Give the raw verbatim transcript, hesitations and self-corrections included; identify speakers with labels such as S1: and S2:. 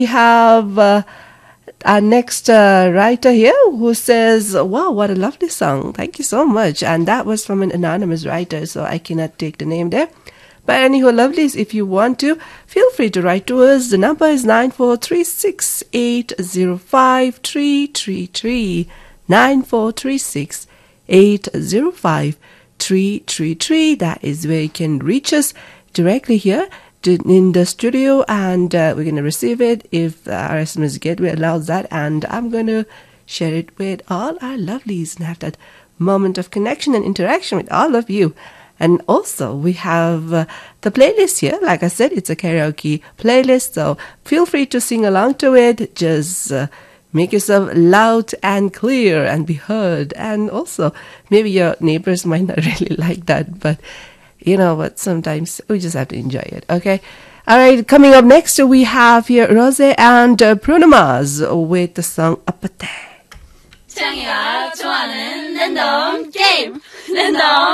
S1: We have uh, our next uh, writer here who says, wow, what a lovely song. Thank you so much. And that was from an anonymous writer, so I cannot take the name there. But anyhow, lovelies, if you want to, feel free to write to us. The number is nine four three six eight zero five three three three. nine four three six eight zero five three three three. That is where you can reach us directly here to, in the studio, and uh, we're going to receive it if our S M S gateway allows that, and I'm going to share it with all our lovelies and have that moment of connection and interaction with all of you. And also, we have uh, the playlist here. Like I said, it's a karaoke playlist, so feel free to sing along to it. Just uh, make yourself loud and clear and be heard. And also, maybe your neighbors might not really like that, but you know what? Sometimes we just have to enjoy it, okay? All right, coming up next, we have here Rose and uh, Bruno Mars with the song Apate.
S2: 창이가 좋아하는 랜덤 게임 랜덤